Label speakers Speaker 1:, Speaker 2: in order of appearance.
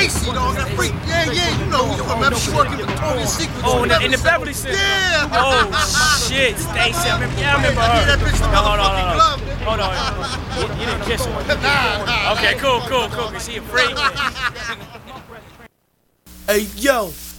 Speaker 1: Stacy, dog, that freak. Yeah, you know, you remember she working with Victoria's Secret.
Speaker 2: Oh, in the Beverly Center.
Speaker 1: Yeah.
Speaker 2: Oh shit, Stacy. I remember her.
Speaker 1: Yeah, that bitch the motherfucking glove.
Speaker 2: Hold on. You didn't kiss her.
Speaker 1: Nah.
Speaker 2: Okay, cool. Is she a freak?
Speaker 3: Hey, yo,